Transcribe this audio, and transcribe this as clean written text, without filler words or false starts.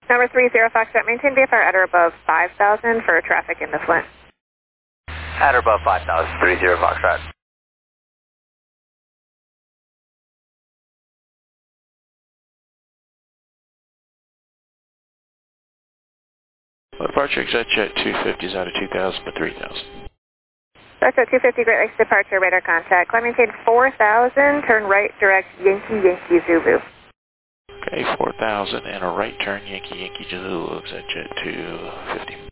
Number 30 Foxtrot, maintain VFR at or above 5,000 for traffic in the Flint. At or above 5,000, 30 Foxtrot. Departure exit jet 250 is out of 2,000 but 3,000. Foxtrot 250, Great Lakes departure, radar contact. Climb maintain 4,000, turn right, direct Yankee Zulu. Okay, 4,000 and a right turn Yankee Zulu, exit jet 250.